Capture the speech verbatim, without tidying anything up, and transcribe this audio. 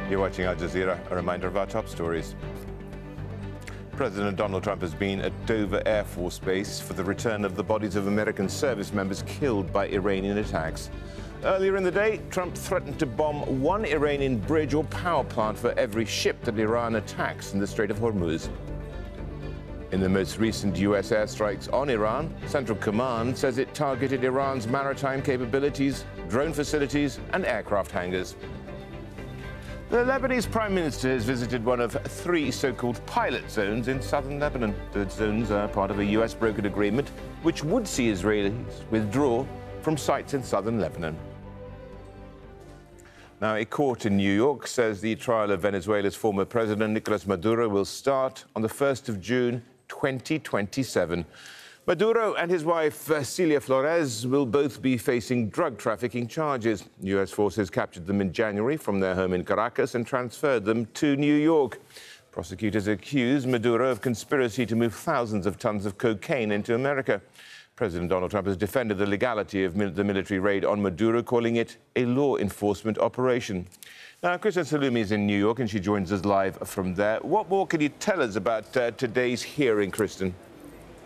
You're watching Al Jazeera. A reminder of our top stories. President Donald Trump has been at Dover Air Force Base for the return of the bodies of American service members killed by Iranian attacks. Earlier in the day, Trump threatened to bomb one Iranian bridge or power plant for every ship that Iran attacks in the Strait of Hormuz. In the most recent U S airstrikes on Iran, Central Command says it targeted Iran's maritime capabilities, drone facilities and aircraft hangars. The Lebanese Prime Minister has visited one of three so-called pilot zones in southern Lebanon. The zones are part of a U S-brokered agreement which would see Israelis withdraw from sites in southern Lebanon. Now, a court in New York says the trial of Venezuela's former president, Nicolas Maduro, will start on the first of June, twenty twenty-seven. Maduro and his wife, uh, Celia Flores, will both be facing drug trafficking charges. U S forces captured them in January from their home in Caracas and transferred them to New York. Prosecutors accuse Maduro of conspiracy to move thousands of tons of cocaine into America. President Donald Trump has defended the legality of mil- the military raid on Maduro, calling it a law enforcement operation. Now, Kristen Salumi is in New York and she joins us live from there. What more can you tell us about uh, today's hearing, Kristen?